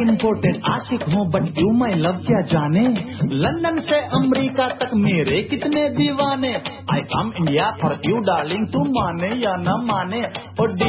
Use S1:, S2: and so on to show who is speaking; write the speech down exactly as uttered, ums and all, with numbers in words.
S1: Imported आशिक हूँ but you my love क्या जाने, लंदन से अमेरिका तक मेरे कितने दीवाने। आई come India for you darling, तू माने या न माने। और